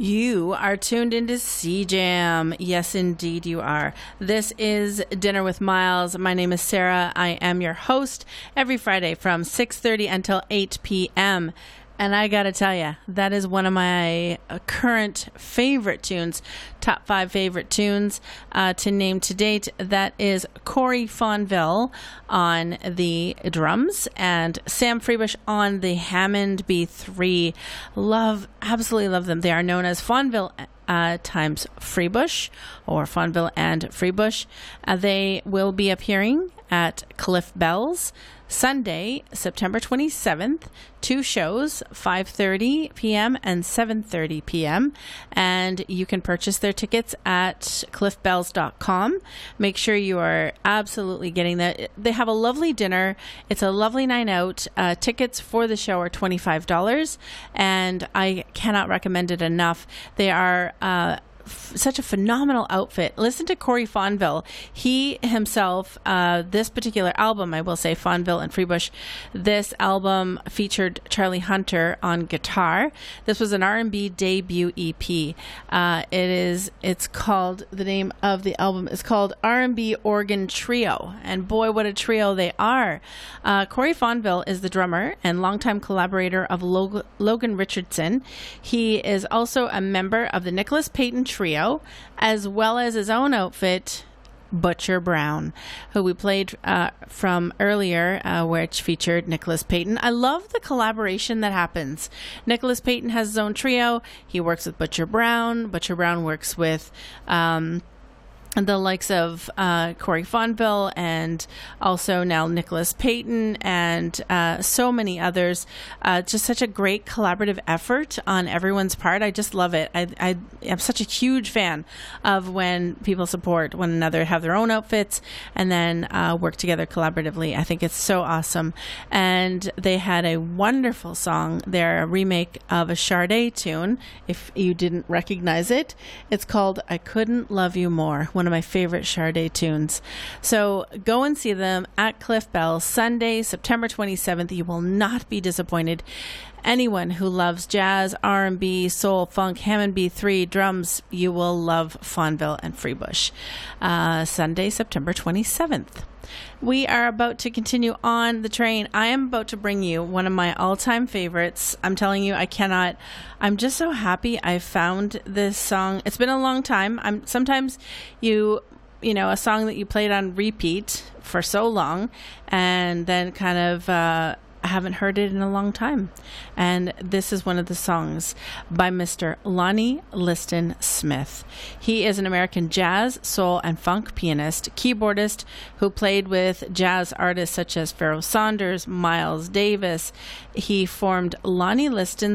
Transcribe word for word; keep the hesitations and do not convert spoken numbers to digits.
You are tuned into C Jam. Yes, indeed you are. This is Dinner with Miles. My name is Sarah. I am your host every Friday from six thirty until eight p.m. And I gotta tell you, that is one of my uh, current favorite tunes, top five favorite tunes uh, to name to date. That is Corey Fonville on the drums and Sam Freebush on the Hammond B three. Love, absolutely love them. They are known as Fonville Uh, times Freebush, or Fonville and Freebush. Uh, they will be appearing at Cliff Bell's Sunday, September twenty-seventh. Two shows, five thirty p.m. and seven thirty p.m. And you can purchase their tickets at cliff bells dot com. Make sure you are absolutely getting that. They have a lovely dinner. It's a lovely night out. Uh, tickets for the show are twenty-five dollars, and I cannot recommend it enough. They are uh, f- such a phenomenal outfit. Listen to Corey Fonville. He himself, uh, this particular album, I will say, Fonville and Freebush, this album featured Charlie Hunter on guitar. This was an R and B debut E P. Uh, it is, it's called, the name of the album is called R and B Organ Trio. And boy, what a trio they are. Uh, Corey Fonville is the drummer and longtime collaborator of Log- Logan Richardson. He is also a member of the Nicholas Payton Trio, as well as his own outfit, Butcher Brown, who we played uh, from earlier, uh, which featured Nicholas Payton. I love the collaboration that happens. Nicholas Payton has his own trio. He works with Butcher Brown. Butcher Brown works with um, the likes of uh, Corey Fonville and also now Nicholas Payton and uh, so many others. Uh, just such a great collaborative effort on everyone's part. I just love it. I, I am such a huge fan of when people support one another, have their own outfits, and then uh, work together collaboratively. I think it's so awesome. And they had a wonderful song. They're a remake of a Sade tune, if you didn't recognize it. It's called I Couldn't Love You More, one of my favorite Sade tunes. So go and see them at Cliff Bell Sunday, September twenty-seventh. You will not be disappointed. Anyone who loves jazz, R and B, soul, funk, Hammond B three, drums, you will love Fonville and Freebush. Uh, Sunday, September twenty-seventh. We are about to continue on the train. I am about to bring you one of my all-time favorites. I'm telling you, I cannot. I'm just so happy I found this song. It's been a long time. I'm sometimes you, you know, a song that you played on repeat for so long, and then kind of uh, haven't heard it in a long time. And this is one of the songs by Mister Lonnie Liston Smith. He is an American jazz, soul, and funk pianist, keyboardist who played with jazz artists such as Pharoah Sanders, Miles Davis. He formed Lonnie Liston